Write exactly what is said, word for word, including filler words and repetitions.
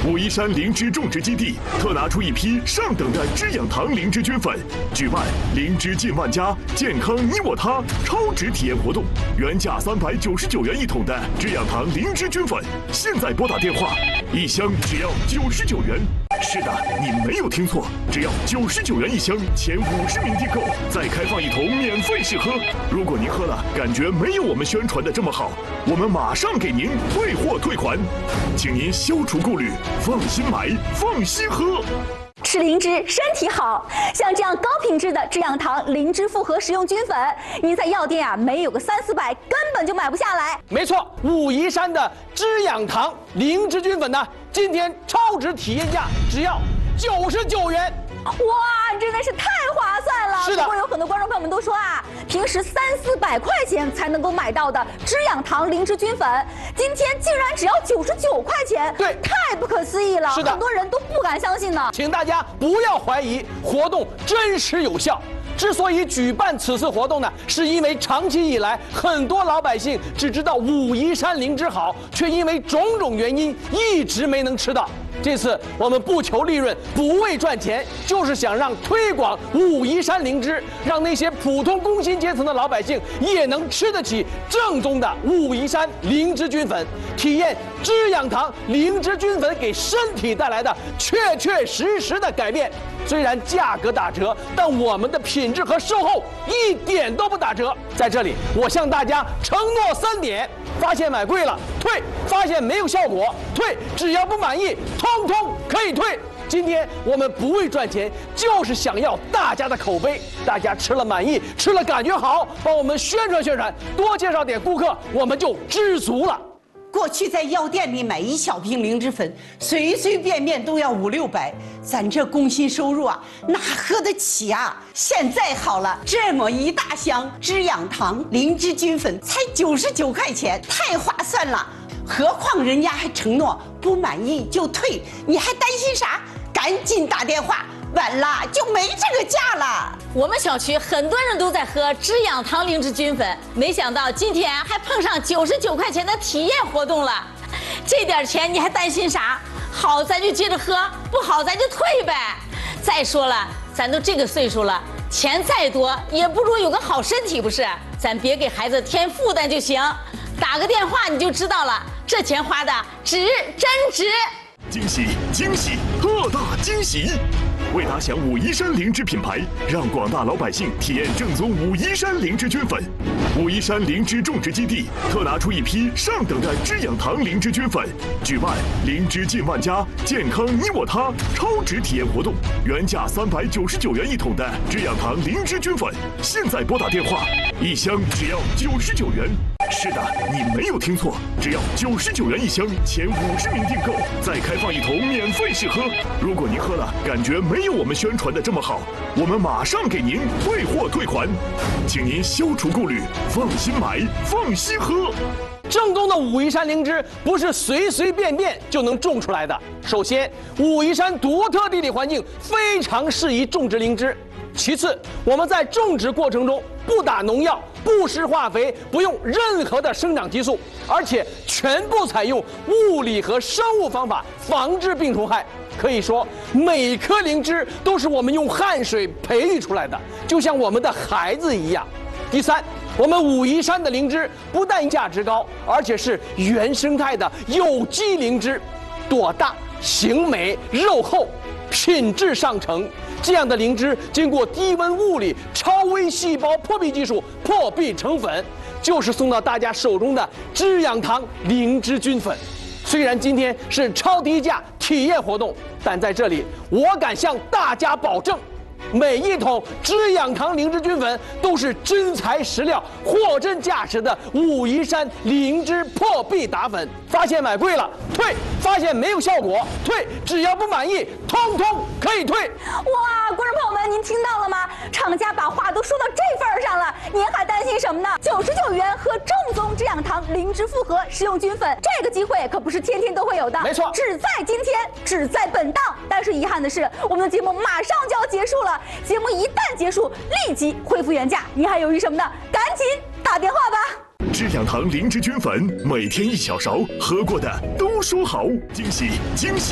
武夷山灵芝种植基地特拿出一批上等的滋养堂灵芝菌粉，举办灵芝近万家，健康你我他超值体验活动。原价三百九十九元一桶的滋养堂灵芝菌粉，现在拨打电话，一箱只要九十九元。 是的，你没有听错，只要九十九元一箱，前五十名订购再开放一桶免费试喝。如果您喝了感觉没有我们宣传的这么好，我们马上给您退货退款，请您消除顾虑，放心买，放心喝。 吃灵芝身体好，像这样高品质的滋养堂灵芝复合食用菌粉，您在药店啊没有个三四百根本就买不下来。 没错，武夷山的滋养堂灵芝菌粉呢，今天超值体验价只要九十九元。 哇，真的是太划算了！ 是的， 不过有很多观众朋友们都说啊，平时三四百块钱才能够买到的滋养堂灵芝菌粉，今天竟然只要九十九块钱， 对， 太不可思议了！ 是的， 很多人都不敢相信呢。 请大家不要怀疑，活动真实有效。 之所以举办此次活动呢，是因为长期以来，很多老百姓只知道武夷山灵芝好，却因为种种原因一直没能吃到。这次我们不求利润，不为赚钱，就是想让推广武夷山灵芝，让那些普通工薪阶层的老百姓也能吃得起正宗的武夷山灵芝菌粉，体验滋养堂灵芝菌粉给身体带来的确确实实的改变。虽然价格打折，但我们的品质和售后一点都不打折。在这里，我向大家承诺三点：发现买贵了退，发现没有效果退，只要不满意，通通可以退。今天我们不为赚钱，就是想要大家的口碑。大家吃了满意，吃了感觉好，帮我们宣传宣传，多介绍点顾客，我们就知足了。 过去在药店里买一小瓶灵芝粉，随随便便都要五六百，咱这工薪收入啊，哪喝得起啊？现在好了，这么一大箱滋养堂灵芝菌粉才九十九块钱，太划算了。何况人家还承诺不满意就退，你还担心啥？赶紧打电话。 晚了就没这个价了。 我们小区很多人都在喝滋养堂灵芝菌粉，没想到今天还碰上九十九块钱的体验活动了。这点钱你还担心啥？好咱就接着喝，不好咱就退呗。再说了，咱都这个岁数了，钱再多也不如有个好身体，不是？咱别给孩子添负担就行。打个电话你就知道了，这钱花的值，真值。 惊喜惊喜，特大惊喜！ 为打响武夷山灵芝品牌，让广大老百姓体验正宗武夷山灵芝菌粉，武夷山灵芝种植基地特拿出一批上等的滋养堂灵芝菌粉，举办灵芝近万家，健康你我他超值体验活动。原价三百九十九元一桶的滋养堂灵芝菌粉，现在拨打电话，一箱只要九十九元。 是的，你没有听错，只要九十九元一箱，前五十名订购再开放一桶免费试喝。如果您喝了感觉没有我们宣传的这么好，我们马上给您退货退款，请您消除顾虑，放心买，放心喝。 正宗的武夷山灵芝不是随随便便就能种出来的。首先，武夷山独特地理环境非常适宜种植灵芝。其次，我们在种植过程中不打农药、不施化肥，不用任何的生长激素，而且全部采用物理和生物方法防治病虫害。可以说，每颗灵芝都是我们用汗水培育出来的，就像我们的孩子一样。第三， 我们武夷山的灵芝不但价值高，而且是原生态的有机灵芝，朵大、形美、肉厚，品质上乘。这样的灵芝经过低温物理、超微细胞破壁技术破壁成粉，就是送到大家手中的滋养堂灵芝菌粉。虽然今天是超低价体验活动，但在这里我敢向大家保证， 每一桶滋养堂灵芝菌粉都是真材实料、货真价实的武夷山灵芝破壁打粉。发现买贵了退，发现没有效果退，只要不满意，通通可以退。 哇，观众朋友们，您听到了吗？厂家把话都说到这份儿上了，您还担心什么呢？九十九元喝正宗滋养堂灵芝复合食用菌粉，这个机会可不是天天都会有的， 没错， 只在今天，只在本档。但是遗憾的是，我们的节目马上就要结束了。 节目一旦结束，立即恢复原价，你还犹豫什么呢？赶紧打电话吧！ 滋养堂灵芝菌粉，每天一小勺，喝过的都说好，惊喜惊喜。